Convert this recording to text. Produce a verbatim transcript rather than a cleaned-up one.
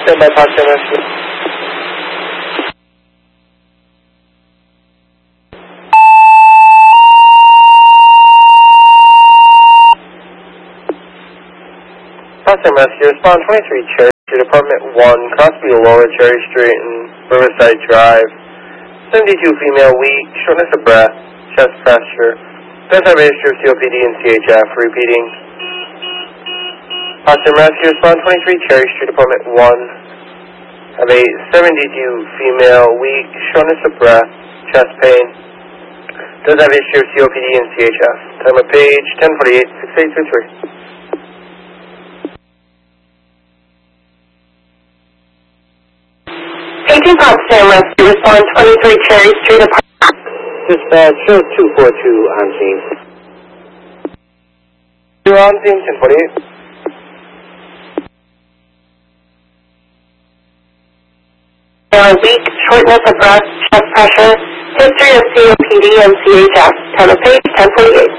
Stand by, Potsdam Rescue. Potsdam Rescue, respond twenty-three Cherry Street, Apartment one, Crosby Lower, Cherry Street and Riverside Drive. seventy-two female, weak, shortness of breath, chest pressure. Does have a history of C O P D and C H F. Repeating. Potsdam Rescue, respond twenty-three Cherry Street, Apartment one. Have a seventy-two female, weak, shortness of breath, chest pain. Does have a history of C O P D and C H F. Time of page ten forty-eight, six eight two three. eighteen Potsdam Rescue, respond twenty-three Cherry Street, Apartment. Dispatch, show two four two on scene. You're on scene, ten forty-eight. Now, weak, shortness of breath, chest pressure, history of C O P D and C H F. Time of page ten forty-eight.